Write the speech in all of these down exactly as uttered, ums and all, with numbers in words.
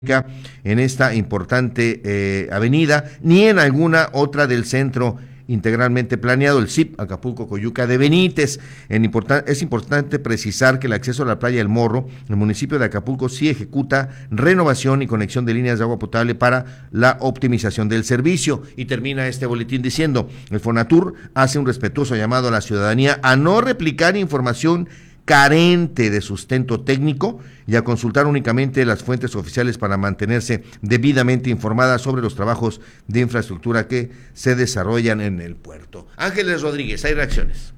en esta importante eh, avenida, ni en alguna otra del centro integralmente planeado, el C I P Acapulco Coyuca de Benítez. En importan- es importante precisar que el acceso a la playa del Morro, el municipio de Acapulco sí ejecuta renovación y conexión de líneas de agua potable para la optimización del servicio. Y termina este boletín diciendo: el Fonatur hace un respetuoso llamado a la ciudadanía a no replicar información carente de sustento técnico y a consultar únicamente las fuentes oficiales para mantenerse debidamente informada sobre los trabajos de infraestructura que se desarrollan en el puerto. Ángeles Rodríguez, hay reacciones.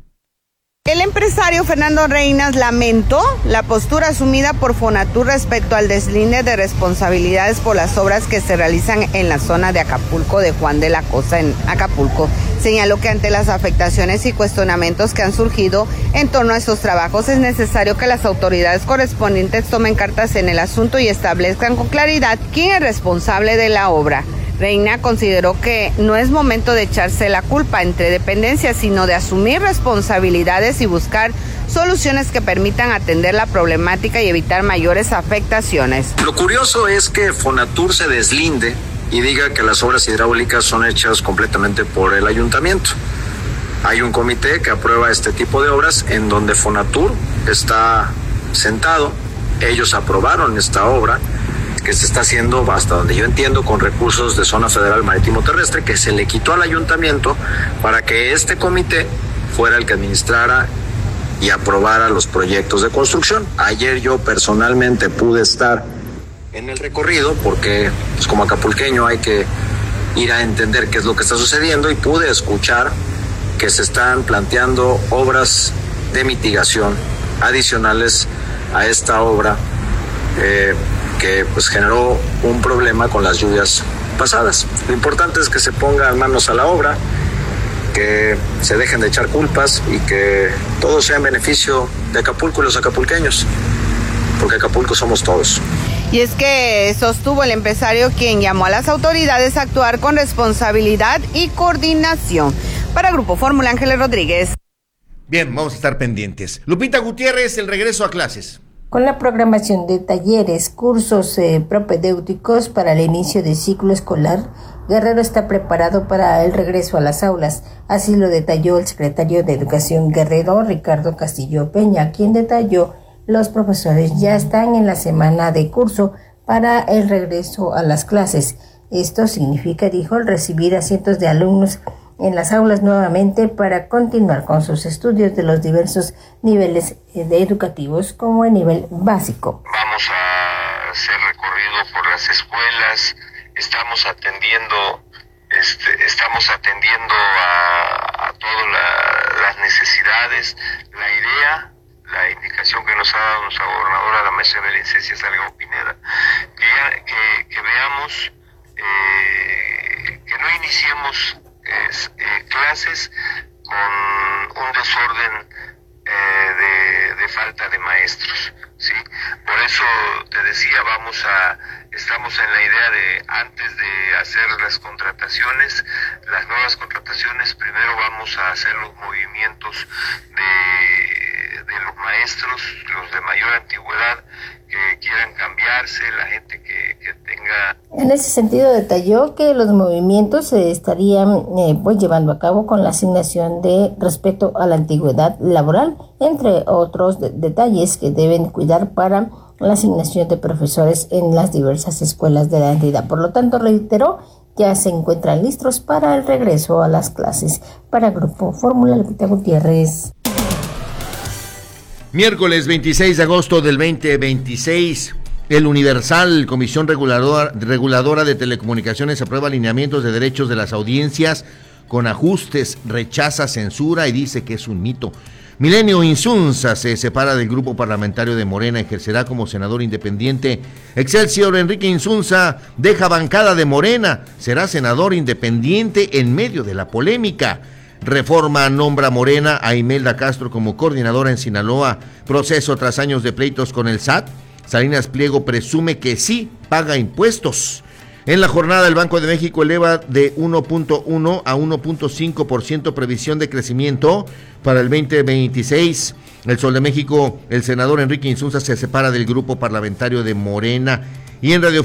El empresario Fernando Reinas lamentó la postura asumida por Fonatur respecto al deslinde de responsabilidades por las obras que se realizan en la zona de Acapulco de Juan de la Cosa en Acapulco. Señaló que ante las afectaciones y cuestionamientos que han surgido en torno a estos trabajos es necesario que las autoridades correspondientes tomen cartas en el asunto y establezcan con claridad quién es responsable de la obra. Reina consideró que no es momento de echarse la culpa entre dependencias, sino de asumir responsabilidades y buscar soluciones que permitan atender la problemática y evitar mayores afectaciones. Lo curioso es que Fonatur se deslinde y diga que las obras hidráulicas son hechas completamente por el ayuntamiento. Hay un comité que aprueba este tipo de obras en donde Fonatur está sentado. Ellos aprobaron esta obra que se está haciendo, hasta donde yo entiendo, con recursos de Zona Federal Marítimo Terrestre, que se le quitó al ayuntamiento para que este comité fuera el que administrara y aprobara los proyectos de construcción. Ayer yo personalmente pude estar en el recorrido porque, pues, como acapulqueño hay que ir a entender qué es lo que está sucediendo, y pude escuchar que se están planteando obras de mitigación adicionales a esta obra eh, que pues generó un problema con las lluvias pasadas. Lo importante es que se pongan manos a la obra, que se dejen de echar culpas y que todo sea en beneficio de Acapulco y los acapulqueños, porque Acapulco somos todos. Y es que sostuvo el empresario, quien llamó a las autoridades a actuar con responsabilidad y coordinación. Para Grupo Fórmula, Ángeles Rodríguez. Bien, vamos a estar pendientes. Lupita Gutiérrez, el regreso a clases. Con la programación de talleres, cursos eh, propedéuticos para el inicio del ciclo escolar, Guerrero está preparado para el regreso a las aulas. Así lo detalló el secretario de Educación Guerrero, Ricardo Castillo Peña, quien detalló los profesores ya están en la semana de curso para el regreso a las clases. Esto significa, dijo, el recibir a cientos de alumnos en las aulas nuevamente para continuar con sus estudios de los diversos niveles de educativos, como el nivel básico. Vamos a hacer recorrido por las escuelas, estamos atendiendo, este, estamos atendiendo a, a todas la, las necesidades. La idea, la indicación que nos ha dado nuestra gobernadora, la maestra Belicencia Salgado Pineda, que, ya, que, que veamos, eh, que no iniciemos Es, eh, clases con un desorden eh, de, de falta de maestros, ¿sí? Por eso te decía, vamos a, estamos en la idea de, antes de hacer las contrataciones, las nuevas contrataciones, primero vamos a hacer los movimientos de, de los maestros, los de mayor antigüedad, que quieran cambiarse, la gente que, que tenga... En ese sentido detalló que los movimientos se estarían eh, pues llevando a cabo con la asignación de respeto a la antigüedad laboral, entre otros de- detalles que deben cuidar para la asignación de profesores en las diversas escuelas de la entidad. Por lo tanto, reiteró, ya se encuentran listos para el regreso a las clases. Para Grupo Fórmula, Lupita Gutiérrez. Miércoles veintiséis de agosto del veinte veintiséis, el Universal, Comisión Reguladora, Reguladora de Telecomunicaciones, aprueba alineamientos de derechos de las audiencias con ajustes, rechaza censura y dice que es un mito. Milenio Insunza se separa del grupo parlamentario de Morena, ejercerá como senador independiente. Excelsior, Enrique Insunza deja bancada de Morena, será senador independiente en medio de la polémica. Reforma nombra Morena a Imelda Castro como coordinadora en Sinaloa. Proceso tras años de pleitos con el S A T. Salinas Pliego presume que sí paga impuestos. En la jornada, el Banco de México eleva de uno punto uno a uno punto cinco por ciento previsión de crecimiento para el veinte veintiséis. El Sol de México, el senador Enrique Insunza se separa del grupo parlamentario de Morena y en Radio